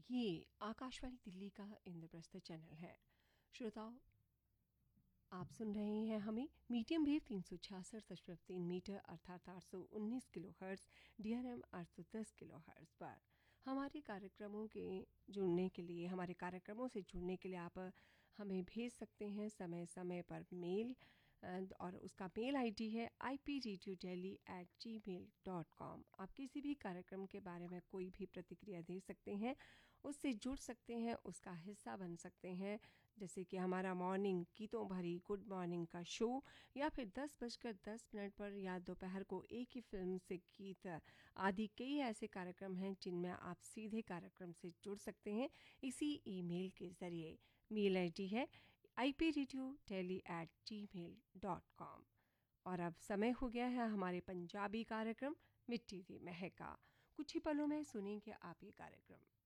ये आकाशवाणी दिल्ली का इंद्रप्रस्थ चैनल है। श्रोताओं, आप सुन रहे हैं हमें मीडियम वेव 366.3 मीटर अर्थात 819 kilo hertz DRM 810 kilo hertz पर हमारे कार्यक्रमों से जुड़ने के लिए आप हमें भेज सकते हैं समय समय पर मेल। और उसका मेल आईडी है ipradiodeli@gmail.com। आप किसी भी कार्यक्रम के बारे में कोई भी प्रतिक्रिया दे सकते हैं, उससे जुड़ सकते हैं, उसका हिस्सा बन सकते हैं। जैसे कि हमारा मॉर्निंग गीतों भरी गुड मॉर्निंग का शो, या फिर 10:10 पर या दोपहर को एक ही फिल्म से गीत आदि कई ऐसे कार्यक्रम हैं जिनमें आप सीधे कार्यक्रम से जुड़ सकते हैं इसी ईमेल के ज़रिए। मेल आईडी है ipradiodeli@gmail.com। और अब समय हो गया है हमारे पंजाबी कार्यक्रम मिट्टी दी महका। कुछ ही पलों में सुनेंगे आप ये कार्यक्रम।